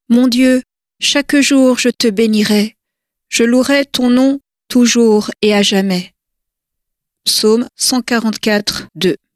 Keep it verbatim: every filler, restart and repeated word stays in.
Mon Dieu, chaque jour je te bénirai, je louerai ton nom toujours et à jamais. Psaume cent quarante-quatre, deux.